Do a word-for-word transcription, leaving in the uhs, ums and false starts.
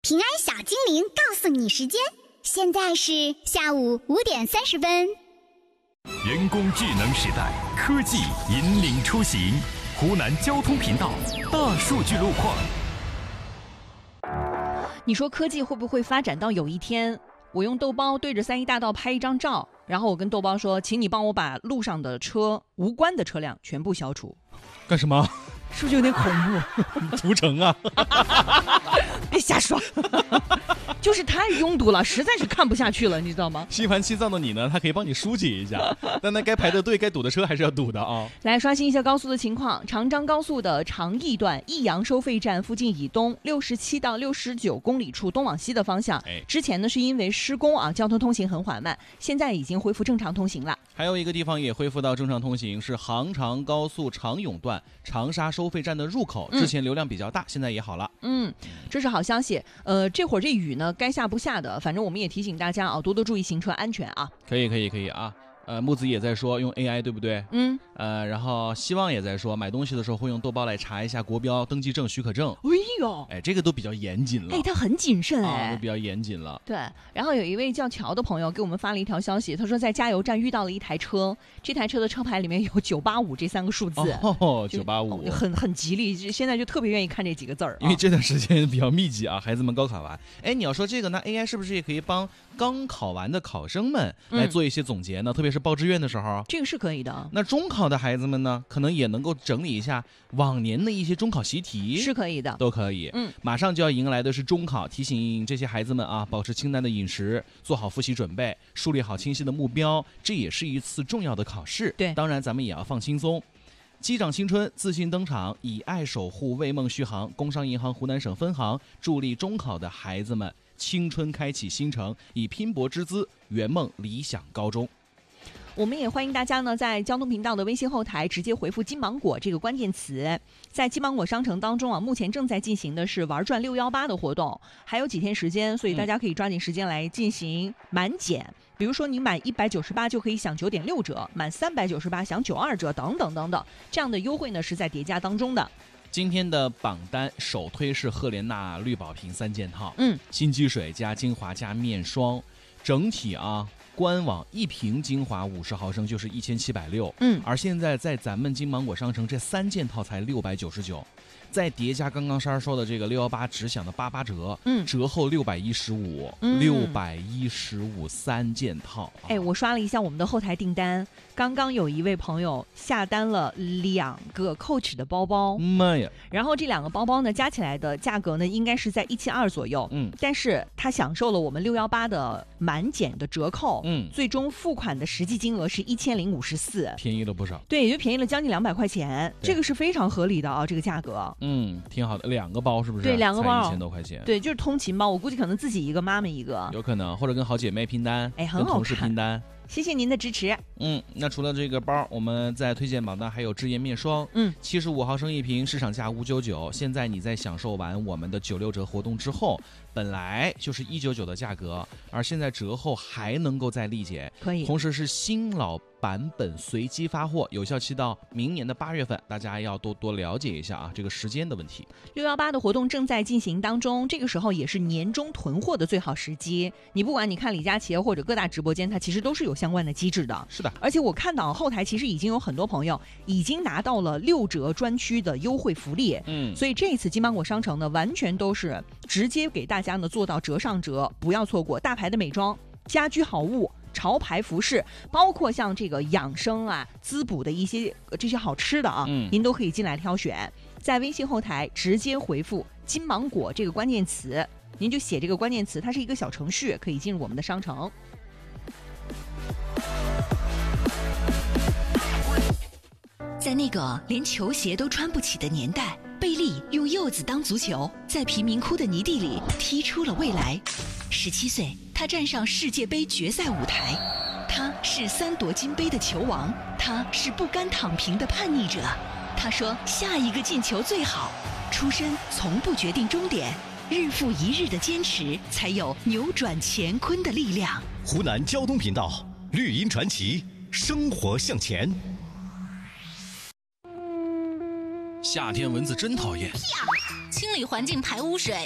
平安小精灵告诉你时间，现在是下午五点三十分。 人工智能时代，科技引领出行。湖南交通频道大数据路况。 你说科技会不会发展到有一天，我用豆包对着三一大道拍一张照，然后我跟豆包说，请你帮我把路上的车无关的车辆全部消除。 干什么？ 是不是有点恐怖？ 屠城啊！ 别瞎说。就是太拥堵了，实在是看不下去了，你知道吗？ 心烦气躁的你呢，他可以帮你疏解一下，但那该排的队、该堵的车还是要堵的啊。 来刷新一下高速的情况，长张高速的长义段益阳收费站附近以东六十七到六十九公里处东往西的方向， 哎， 之前呢是因为施工啊，交通通行很缓慢，现在已经恢复正常通行了。 还有一个地方也恢复到正常通行，是杭长高速长永段长沙收费站的入口，之前流量比较大，嗯、现在也好了。 嗯，这是好消息。呃，这会儿这雨呢，该下不下的，反正我们也提醒大家啊，多多注意行车安全啊。 可以，可以，可以啊。呃，木子也在说用 A I 对不对？ 嗯。 呃，然后希望也在说买东西的时候会用豆包来查一下国标、登记证、许可证。 哎呦， 哎，这个都比较严谨了。 哎，他很谨慎哎、 啊，都比较严谨了。 对，然后有一位叫乔的朋友给我们发了一条消息，他说在加油站遇到了一台车，这台车的车牌里面有九八五这三个数字。 哦，九八五， 很很吉利，现在就特别愿意看这几个字儿、啊。 因为这段时间比较密集啊，孩子们高考完。哎，你要说这个呢 ，A I 是不是也可以帮刚考完的考生们来做一些总结呢？嗯、特别是报志愿的时候。 这个是可以的。 那中考的孩子们呢，可能也能够整理一下往年的一些中考习题， 是可以的， 都可以。 嗯， 马上就要迎来的是中考，提醒这些孩子们啊，保持清淡的饮食，做好复习准备，树立好清晰的目标，这也是一次重要的考试。 对， 当然咱们也要放轻松。机长新春自信登场，以爱守护为梦续航。工商银行湖南省分行助力中考的孩子们青春开启新程，以拼搏之姿圆梦理想高中。 我们也欢迎大家呢，在交通频道的微信后台直接回复金芒果这个关键词。在金芒果商城当中啊，目前正在进行的是玩转六一八的活动，还有几天时间，所以大家可以抓紧时间来进行满减。嗯、比如说你满一百九十八就可以享九点六折，满三百九十八享九二折，等等等等，这样的优惠呢是在叠加当中的。 今天的榜单首推是赫莲娜绿宝瓶三件套， 嗯， 新机水加精华加面霜，整体啊。官网一瓶精华五十毫升就是一千七百六， 嗯， 而现在在咱们金芒果商城这三件套才六百九十九，再叠加刚刚珊儿说的这个六幺八只享的八八折， 嗯， 折后六百一十五，六百一十五三件套。 哎，我刷了一下我们的后台订单，刚刚有一位朋友下单了两个 Coach 的包包， 妈呀！ 然后这两个包包呢加起来的价格呢应该是在一千二左右， 嗯， 但是他享受了我们六幺八的满减的折扣。 嗯， 最终付款的实际金额是一千零五十四， 便宜了不少。 对，也就便宜了将近两百块钱，这个是非常合理的啊，这个价格。 嗯，挺好的，两个包是不是？ 对，两个包一千多块钱。 对，就是通勤包，我估计可能自己一个，妈妈一个， 有可能，或者跟好姐妹拼单， 哎，很好看， 跟同事拼单。 谢谢您的支持。 嗯，那除了这个包，我们在推荐榜单还有智妍面霜， 嗯， 七十五毫升一瓶，市场价五九九，现在你在享受完我们的九六折活动之后，本来就是一九九的价格，而现在折后还能够再立减， 可以。 同时是新老版本随机发货，有效期到明年的八月份，大家要多多了解一下啊，这个时间的问题。 六幺八的活动正在进行当中，这个时候也是年终囤货的最好时机。你不管你看李佳琦或者各大直播间，它其实都是有相关的机制的。 是的， 而且我看到后台其实已经有很多朋友已经拿到了六折专区的优惠福利。 嗯， 所以这一次金芒果商城呢，完全都是直接给大家呢做到折上折，不要错过大牌的美妆、家居好物。潮牌服饰，包括像这个养生啊、滋补的一些、呃、这些好吃的啊、 嗯， 您都可以进来挑选。在微信后台直接回复“金芒果”这个关键词，您就写这个关键词，它是一个小程序，可以进入我们的商城。 在那个连球鞋都穿不起的年代，贝利用柚子当足球，在贫民窟的泥地里踢出了未来。十七岁，他站上世界杯决赛舞台，他是三夺金杯的球王，他是不甘躺平的叛逆者。他说下一个进球最好，出身从不决定终点，日复一日的坚持才有扭转乾坤的力量。 湖南交通频道绿茵传奇，生活向前。夏天蚊子真讨厌， 清理环境排污水